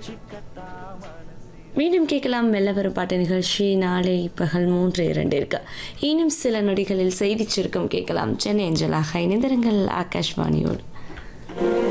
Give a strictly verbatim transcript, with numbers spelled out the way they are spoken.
மீண்டும் கேட்கலாம் மெல்ல வரும் பாட்டு நிகழ்ச்சி நாளை பகல் மூன்று இரண்டு இருக்கு. இன்னும் சில நொடிகளில் செய்தி சுருக்கம் கேட்கலாம். சென்னை அஞ்சலாக இணைந்திருங்கள் ஆகாஷ்வாணியோடு.